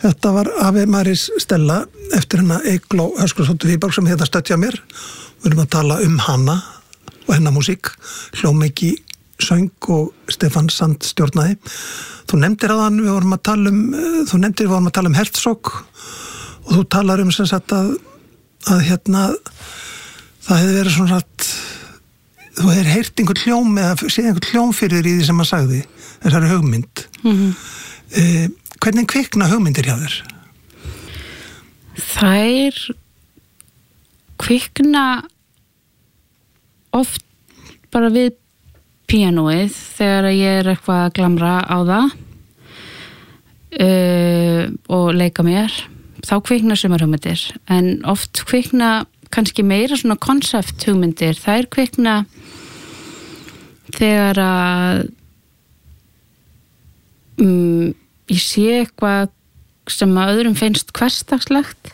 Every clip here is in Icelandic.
Þetta var Ave Maris Stella eftir hennar Eygló Höskuldsdóttur Wiborg sem hérna stöddja mér. Við erum að tala hana og hennar músík, hljómleiki, söng og Stefán Sand stjórnaði. Þú nefndir áðan, við vorum að tala um Herzog og þú talar sem sagt að hérna það hefði verið svona að þú hefði heyrt einhvern hljóm eða séð einhvern hljóm fyrir þér í því sem maður sagði, þessari hugmynd. Hvernig kvikna hugmyndir hjá þér? Þær kvikna oft bara við píanóið þegar ég eitthvað að glamra á það og leika mér. Þá kvikna sumar hugmyndir, en oft kvikna kannski meira svona konsept hugmyndir. Þær kvikna þegar að ég sé eitthvað sem að öðrum finnst hversdagslegt.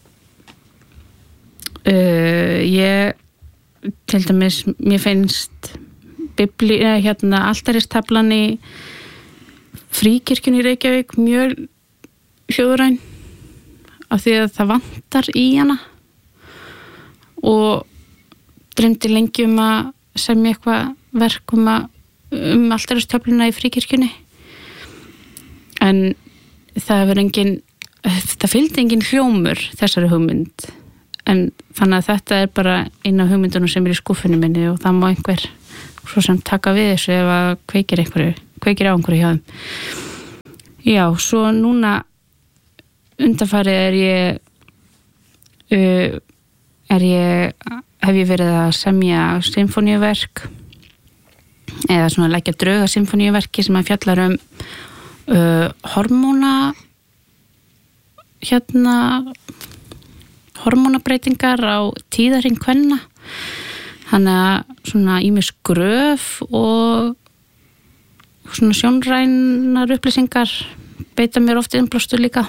Ég til dæmis, mér finnst altaristaflan í Fríkirkjunni í Reykjavík mjög hljóðræn af því að það vantar í hana og dreymdi lengi að semja eitthvað verk altaristöfluna í Fríkirkjunni, en það fylgdi engin hljómur þessari hugmynd, en þannig að þetta bara eina af hugmyndunum sem í skúffunni minni og það má einhver svo sem taka við þessu ef að kveikir á einhverju hjá þeim. Já, svo núna undanfarið hef ég verið að semja symfóníuverk eða svona leggja drög að symfóníuverki sem að fjallar hormónabreitingar á tíðarhring kvenna, þannig að svona ýmis gröf og svona sjónrænar upplýsingar beita mér oft innblástur líka.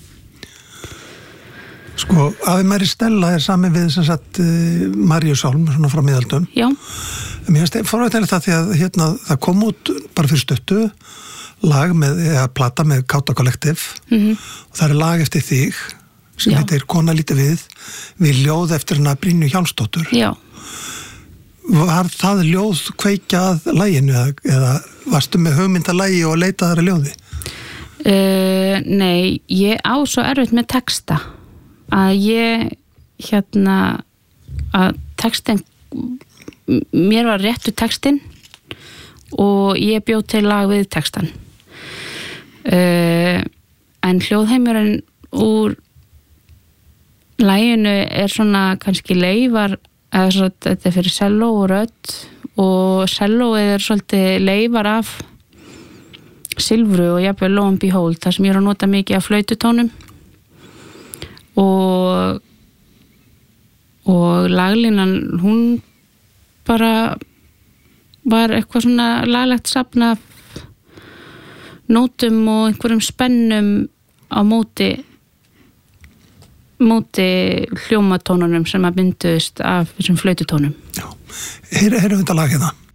Sko, Ave Maris Stella saman við sem sagt Maríusálm svona frá miðaldum. Já. Mér finnst forvættilegt það því að hérna það kom út bara fyrir stuttu lag plata með Káta Kollektiv og það lag eftir þig sem heitir Kona lítið við ljóð eftir hana Brynju Hjálmsdóttur. Já. Var það ljóð kveikjað laginu eða varstu með hugmyndalagi og leitaðar að ljóði? Nei, ég á svo erfitt með texta að að textin mér var réttu textin og ég bjó til lag við textan, en hljóðheimurinn úr laginu svona kannski leifar þetta fyrir selló og rödd, og sellóið svolítið leifar af silfru og jafnvel lo and behold, þar sem ég að nota mikið af flaututónum og laglínan hún bara var eitthvað svona laglegt safn af nótum og einhverjum spennum á móti hljómatónunum sem að mynduðust af þessum flaututónum. Já, heyrum þetta lag hérna.